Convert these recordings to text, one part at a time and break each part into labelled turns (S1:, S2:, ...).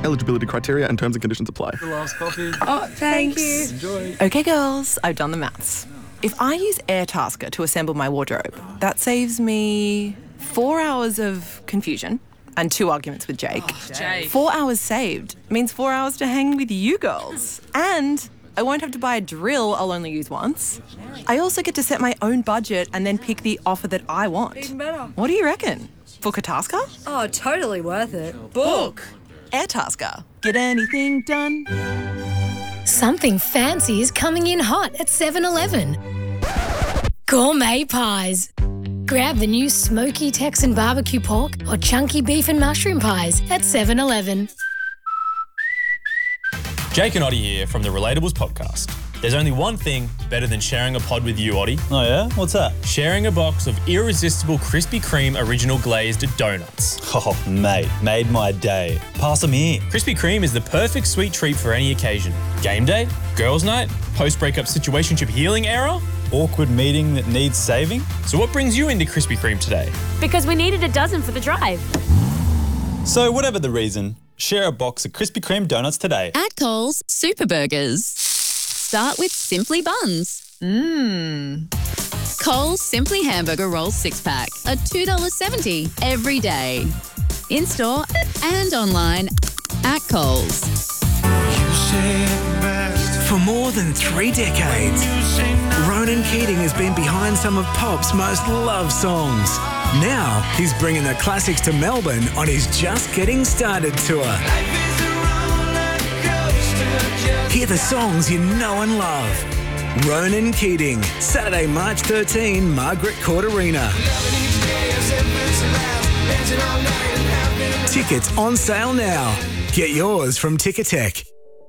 S1: Eligibility criteria and terms and conditions apply.
S2: The last coffee.
S3: Oh, thanks.
S2: Enjoy.
S4: Okay, girls, I've done the maths. If I use Airtasker to assemble my wardrobe, that saves me 4 hours of confusion and 2 arguments with Jake.
S3: Jake.
S4: 4 hours saved means 4 hours to hang with you girls. And I won't have to buy a drill I'll only use once. I also get to set my own budget and then pick the offer that I want.
S3: Even better.
S4: What do you reckon? Book a Tasker?
S3: Oh, totally worth it. Book.
S4: Airtasker. Get anything done?
S5: Something fancy is coming in hot at 7-Eleven. Gourmet pies. Grab the new smoky Texan barbecue pork or chunky beef and mushroom pies at 7-Eleven.
S6: Jake and Oddie here from the Relatables podcast. There's only one thing better than sharing a pod with you, Oddie.
S7: Oh yeah? What's that?
S6: Sharing a box of irresistible Krispy Kreme original glazed donuts.
S7: Oh, mate, made my day. Pass them here.
S6: Krispy Kreme is the perfect sweet treat for any occasion. Game day, girls' night, post-breakup situationship healing era.
S7: Awkward meeting that needs saving?
S6: So what brings you into Krispy Kreme today?
S8: Because we needed a dozen for the drive.
S7: So whatever the reason, share a box of Krispy Kreme donuts today.
S9: At Coles, Super Burgers. Start with Simply Buns. Coles Simply Hamburger Rolls 6-pack are $2.70 every day. In-store and online at Coles.
S10: For more than 3 decades, Ronan Keating has been behind some of pop's most loved songs. Now he's bringing the classics to Melbourne on his Just Getting Started tour. Hear the songs you know and love. Ronan Keating, Saturday, March 13, Margaret Court Arena. Tickets on sale now. Get yours from Ticketek.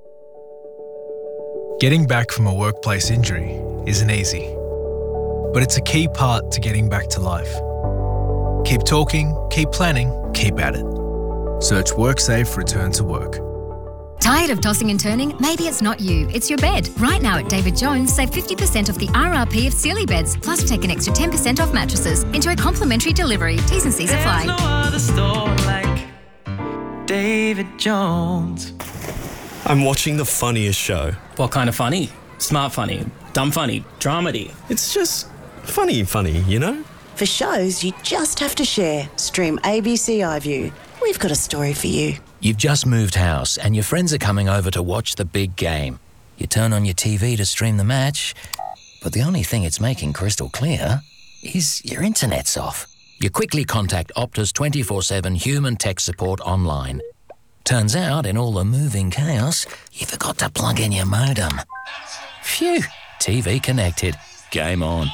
S11: Getting back from a workplace injury isn't easy, but it's a key part to getting back to life. Keep talking, keep planning, keep at it. Search WorkSafe Return to Work.
S5: Tired of tossing and turning? Maybe it's not you, it's your bed. Right now at David Jones, save 50% off the RRP of Sealy beds, plus take an extra 10% off mattresses. Enjoy complimentary delivery. T's and C's apply.
S12: There's no other store like David Jones.
S13: I'm watching the funniest show.
S14: What kind of funny? Smart funny, dumb funny, dramedy.
S13: It's just funny, you know?
S15: For shows you just have to share, stream ABC iView. We've got a story for you.
S16: You've just moved house and your friends are coming over to watch the big game. You turn on your TV to stream the match, but the only thing it's making crystal clear is your internet's off. You quickly contact Optus 24/7 human tech support online. Turns out, in all the moving chaos, you forgot to plug in your modem. Phew, TV connected. Game on.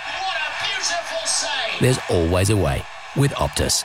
S16: There's always a way with Optus.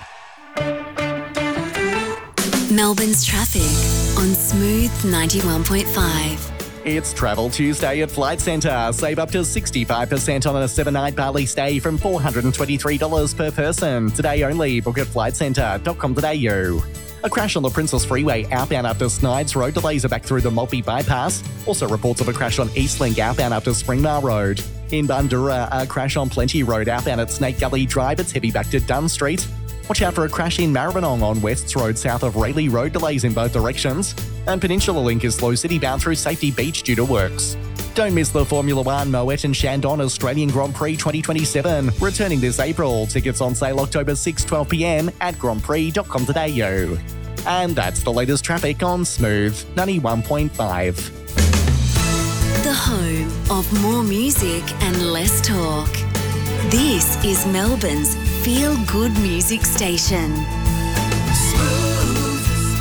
S17: Melbourne's traffic on Smooth 91.5.
S18: It's Travel Tuesday at Flight Centre. Save up to 65% on a 7-night Bali stay from $423 per person. Today only. Book at flightcentre.com.au. A crash on the Princess Freeway outbound after Snides. Road delays are back through the Maltby bypass. Also reports of a crash on Eastlink outbound after Springmar Road. In Bundoora, a crash on Plenty Road outbound at Snake Gully Drive. It's heavy back to Dunn Street. Watch out for a crash in Maribyrnong on Wests Road south of Rayleigh Road, delays in both directions. And Peninsula Link is slow city bound through Safety Beach due to works. Don't miss the Formula One Moet and Chandon Australian Grand Prix 2027, returning this April. Tickets on sale October 6, 12 p.m. at grandprix.com.au. And that's the latest traffic on Smooth 91.5.
S17: The home of more music and less talk. This is Melbourne's feel-good music station.
S12: Smooth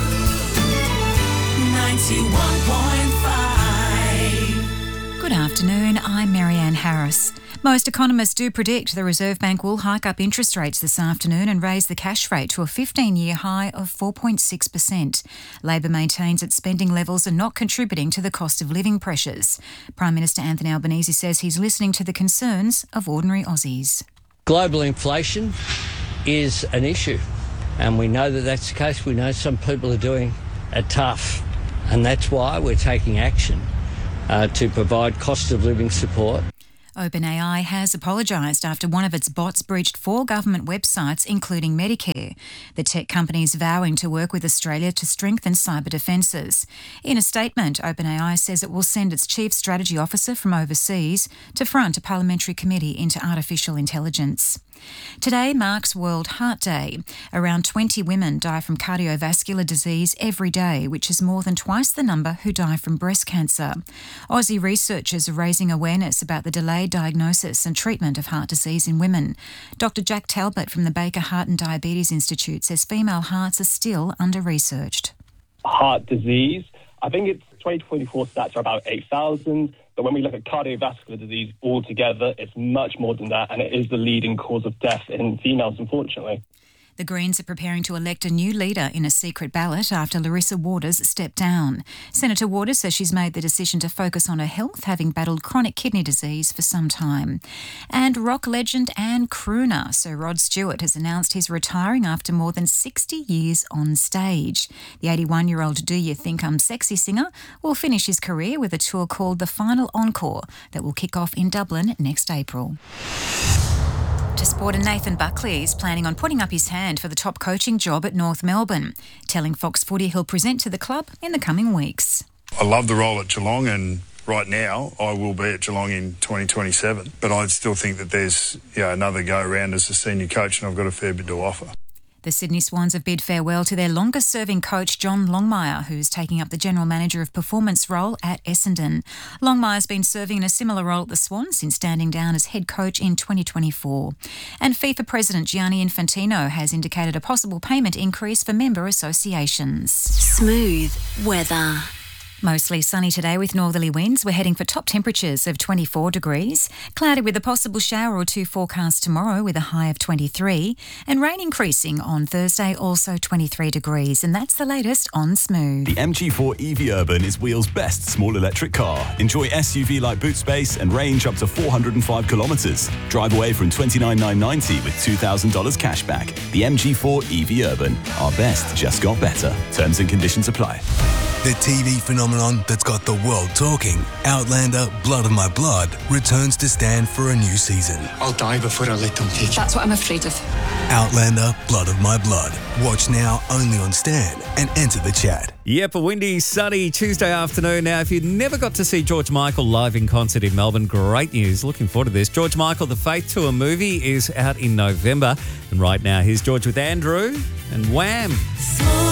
S12: 91.5.
S19: Good afternoon, I'm Marianne Harris. Most economists do predict the Reserve Bank will hike up interest rates this afternoon and raise the cash rate to a 15-year high of 4.6%. Labor maintains its spending levels are not contributing to the cost of living pressures. Prime Minister Anthony Albanese says he's listening to the concerns of ordinary Aussies.
S20: Global inflation is an issue, and we know that that's the case. We know some people are doing it tough, and that's why we're taking action to provide cost of living support.
S19: OpenAI has apologised after one of its bots breached 4 government websites, including Medicare. The tech company is vowing to work with Australia to strengthen cyber defences. In a statement, OpenAI says it will send its chief strategy officer from overseas to front a parliamentary committee into artificial intelligence. Today marks World Heart Day. Around 20 women die from cardiovascular disease every day, which is more than twice the number who die from breast cancer. Aussie researchers are raising awareness about the delayed diagnosis and treatment of heart disease in women. Dr. Jack Talbot from the Baker Heart and Diabetes Institute says female hearts are still under-researched.
S2: Heart disease, I think it's 2024 stats are about 8,000. But when we look at cardiovascular disease altogether, it's much more than that, and it is the leading cause of death in females, unfortunately.
S19: The Greens are preparing to elect a new leader in a secret ballot after Larissa Waters stepped down. Senator Waters says she's made the decision to focus on her health, having battled chronic kidney disease for some time. And rock legend and crooner Sir Rod Stewart has announced he's retiring after more than 60 years on stage. The 81-year-old Do You Think I'm Sexy singer will finish his career with a tour called The Final Encore that will kick off in Dublin next April. To sport, and Nathan Buckley is planning on putting up his hand for the top coaching job at North Melbourne, telling Fox Footy he'll present to the club in the coming weeks.
S21: I love the role at Geelong, and right now I will be at Geelong in 2027, but I still think that there's another go around as a senior coach, and I've got a fair bit to offer.
S19: The Sydney Swans have bid farewell to their longest-serving coach, John Longmire, who's taking up the General Manager of Performance role at Essendon. Longmire's been serving in a similar role at the Swans since standing down as head coach in 2024. And FIFA President Gianni Infantino has indicated a possible payment increase for member associations.
S17: Smooth weather.
S19: Mostly sunny today with northerly winds. We're heading for top temperatures of 24 degrees. Cloudy with a possible shower or two forecast tomorrow with a high of 23. And rain increasing on Thursday, also 23 degrees. And that's the latest on Smooth.
S22: The MG4 EV Urban is Wheel's best small electric car. Enjoy SUV-like boot space and range up to 405 kilometres. Drive away from $29,990 with $2,000 cash back. The MG4 EV Urban. Our best just got better. Terms and conditions apply.
S23: The TV phenomenon that's got the world talking, Outlander Blood of My Blood, returns to Stan for a new season.
S24: I'll die before I let them take you.
S17: That's what I'm afraid of.
S23: Outlander Blood of My Blood. Watch now only on Stan and enter the chat.
S25: Yep, a windy, sunny Tuesday afternoon. Now, if you never got to see George Michael live in concert in Melbourne, great news. Looking forward to this. George Michael, the Faith Tour movie is out in November. And right now, here's George with Andrew and Wham!